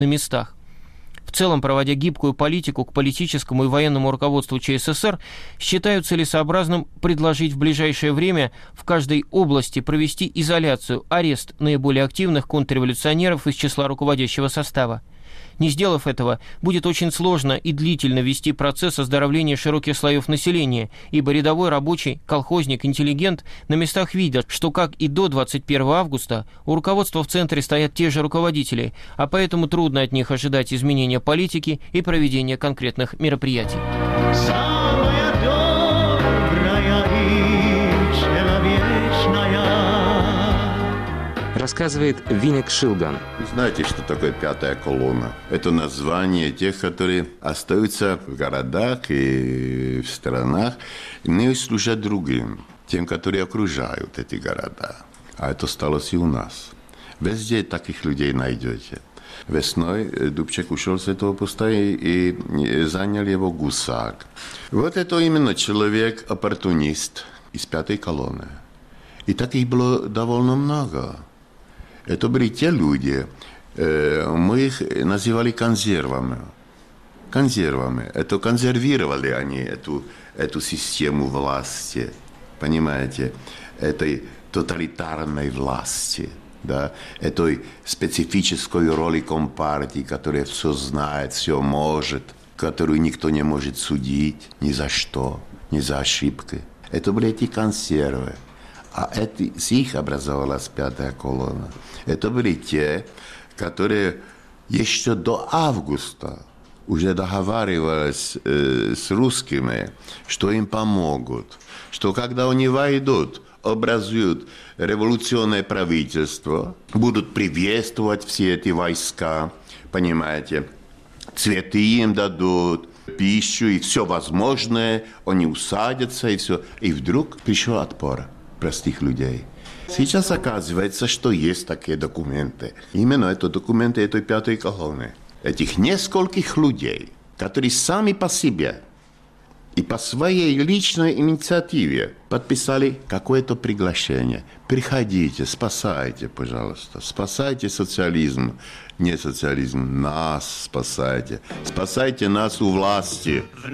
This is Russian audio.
на местах. В целом, проводя гибкую политику к политическому и военному руководству ЧССР, считаю целесообразным предложить в ближайшее время в каждой области провести изоляцию, арест наиболее активных контрреволюционеров из числа руководящего состава. Не сделав этого, будет очень сложно и длительно вести процесс оздоровления широких слоев населения, ибо рядовой рабочий, колхозник, интеллигент на местах видят, что, как и до 21 августа, у руководства в центре стоят те же руководители, а поэтому трудно от них ожидать изменения политики и проведения конкретных мероприятий. Рассказывает Винник Шилган. Знаете, что такое пятая колонна? Это название тех, которые остаются в городах и в странах, не служат другим, тем, которые окружают эти города. А это сталось и у нас. Везде таких людей найдете. Весной Дубчик ушел с этого поста и занял его Гусак. Вот это именно человек-оппортунист из пятой колонны. И таких было довольно много. Это были те люди, мы их называли консервами. Консервами. Это консервировали они эту систему власти, понимаете, этой тоталитарной власти, да, этой специфической роли компартии, которая все знает, все может, которую никто не может судить ни за что, ни за ошибки. Это были эти консервы. А с их образовалась пятая колонна. Это были те, которые еще до августа уже договаривались с русскими, что им помогут, что когда они войдут, образуют революционное правительство, будут приветствовать все эти войска, понимаете, цветы им дадут, пищу и все возможное, они усадятся и все. И вдруг пришел отпор простых людей. Сейчас оказывается, что есть такие документы. Именно это документы этой пятой колонны. Этих нескольких людей, которые сами по себе и по своей личной инициативе подписали какое-то приглашение. Приходите, спасайте, пожалуйста, спасайте социализм. Не социализм, нас спасайте. Спасайте нас у власти.